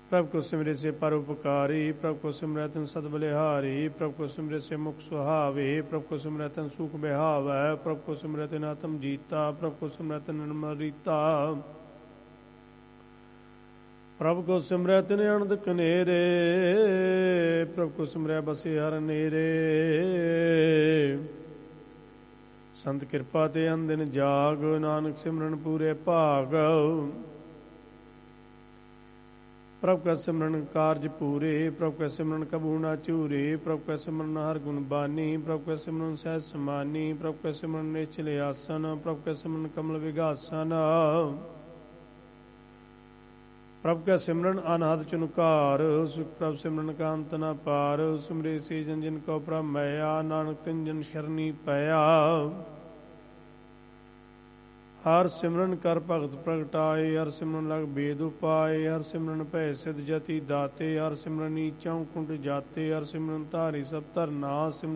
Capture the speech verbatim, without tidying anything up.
प्रभ को सिमरे से परोपकारी, प्रभ को सिमरै तन सद बलिहारी, प्रभ को सिमरे से मुख सुहावे, प्रभ को सिमरै तन सुख बिहावै, प्रभ को सिमरै तन आत्म जीता, प्रभ को सिमरै तन निर्मल रीता, प्रभ को सिमरै तन अनंद कनेरे, प्रभ को सिमरै बसे हर नेरे। संत कृपा ते अंदिन जाग, नानक सिमरन पूरे भाग। प्रभ का सिमरन कारज पूरे, प्रभ का सिमरन कबू ना चूरे, प्रभ का सिमरन हर गुण बानी, प्रभ का सिमरन सहज समानी, प्रभ का सिमरन निश्चल आसन, प्रभ का सिमरन कमल विघासन, प्रभ का सिमरन अनहद चुनकार, सुख प्रभ सिमरन का अंत न पार। सिमरे से जन जिन को प्रभ मैया, नानक तिन जन शरणी पया। हर सिमरन कर भगत प्रगटाए, हर सिमरन लग बेद उपाए, हर सिमरन भै सिद्ध जति दाते, हर सिमरन नीचों कुंड जाते, हर सिमरन धारी सब धरना।